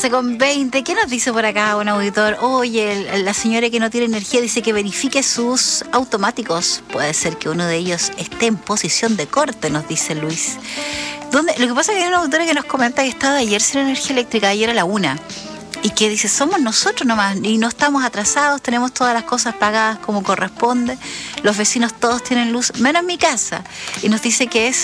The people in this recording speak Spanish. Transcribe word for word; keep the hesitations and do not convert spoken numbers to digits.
doce con veinte. ¿Qué nos dice por acá un auditor? Oye, el, la señora que no tiene energía dice que verifique sus automáticos. Puede ser que uno de ellos esté en posición de corte, nos dice Luis. ¿Dónde? Lo que pasa es que hay una auditora que nos comenta que estaba ayer sin energía eléctrica, ayer a la una. Y que dice, somos nosotros nomás, y no estamos atrasados, tenemos todas las cosas pagadas como corresponde, los vecinos todos tienen luz, menos mi casa. Y nos dice que es